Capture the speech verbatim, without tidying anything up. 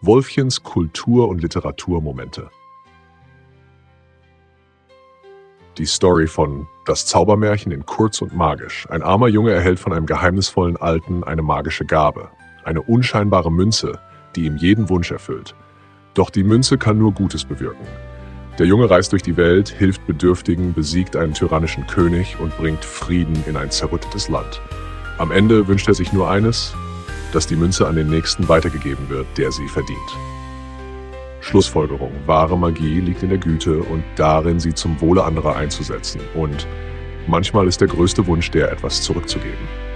Wolfchens Kultur- und Literaturmomente. Die Story von Das Zaubermärchen in Kurz und Magisch. Ein armer Junge erhält von einem geheimnisvollen Alten eine magische Gabe. Eine unscheinbare Münze, die ihm jeden Wunsch erfüllt. Doch die Münze kann nur Gutes bewirken. Der Junge reist durch die Welt, hilft Bedürftigen, besiegt einen tyrannischen König und bringt Frieden in ein zerrüttetes Land. Am Ende wünscht er sich nur eines, dass die Münze an den Nächsten weitergegeben wird, der sie verdient. Schlussfolgerung: Wahre Magie liegt in der Güte und darin, sie zum Wohle anderer einzusetzen. Und manchmal ist der größte Wunsch der, etwas zurückzugeben.